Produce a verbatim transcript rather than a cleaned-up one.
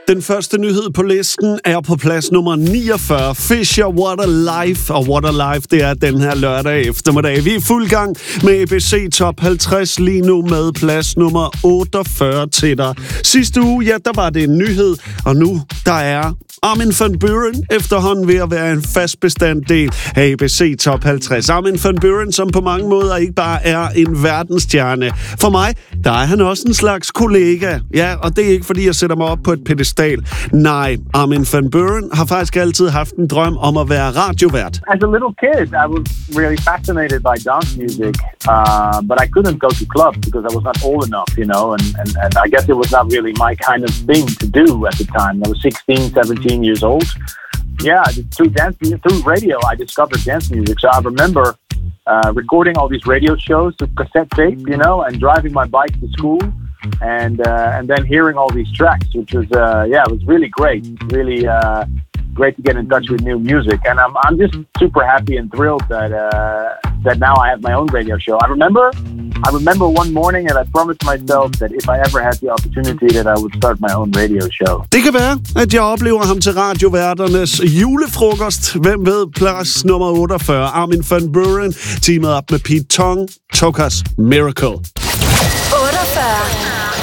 Den første nyhed på listen er på plads nummer niogfyrre. Fisher, What a Life. Og What a Life, det er den her lørdag eftermiddag. Vi er fuld gang med A B C Top halvtreds lige nu med plads nummer otteogfyrre til dig. Sidste uge, ja, der var det en nyhed. Og nu, der er Armin van Buuren efterhånden ved at være en fast bestanddel af A B C Top halvtreds. Armin van Buuren, som på mange måder ikke bare er en verdensstjerne. For mig, der er han også en slags kollega. Ja, og det er ikke fordi, jeg sætter mig op på et pedestal. Nej, Armin van Buuren har faktisk altid haft en drøm om at være radiovært. As a little kid, I was really fascinated by dance music, uh, but I couldn't go to clubs because I was not old enough, you know, and, and, and I guess it was not really my kind of thing to do at the time. I was sixteen, seventeen years old. Yeah, through dance music, through radio, I discovered dance music. So I remember uh, recording all these radio shows to cassette tape, you know, and driving my bike to school. And uh, and then hearing all these tracks, which was uh, yeah, it was really great, really uh, great to get in touch with new music. And I'm I'm just super happy and thrilled that uh, that now I have my own radio show. I remember I remember one morning, and I promised myself that if I ever had the opportunity, that I would start my own radio show. Det kan være, at jeg oplever ham til radioværternes julefrokost. Hvem ved, plads nummer otteogfyrre. Armin van Buuren teamet op med Pete Tong, Tokas Miracle. otteogfyrre.